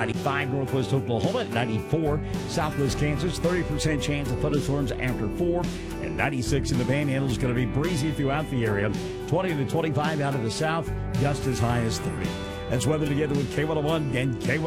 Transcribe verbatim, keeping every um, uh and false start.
ninety-five Northwest Oklahoma, ninety-four Southwest Kansas, thirty percent chance of thunderstorms after four, and ninety-six in the Panhandle. Is going to be breezy throughout the area. twenty to twenty-five out of the south, just as high as thirty. That's weather together with K one oh one and K one oh one.